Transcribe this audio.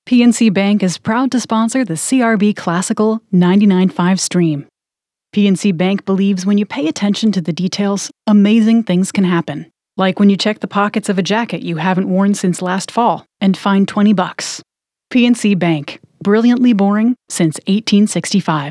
PNC Bank is proud to sponsor the CRB Classical 99.5 stream. PNC Bank believes when you pay attention to the details, amazing things can happen. Like when you check the pockets of a jacket you haven't worn since last fall and find $20. PNC Bank, brilliantly boring since 1865.